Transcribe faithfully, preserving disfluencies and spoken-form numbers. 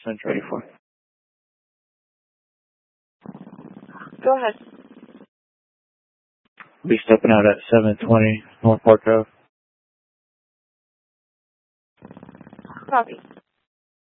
Central eighty-four. Go ahead. We'll be stepping out at seven twenty North Park Drive. Copy.